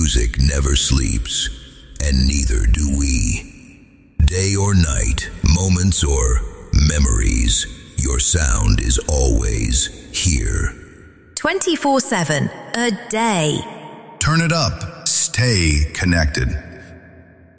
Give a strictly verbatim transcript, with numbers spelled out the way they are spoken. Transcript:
Music never sleeps, and neither do we. Day or night, moments or memories, your sound is always here. twenty-four seven, a day. Turn it up. Stay connected.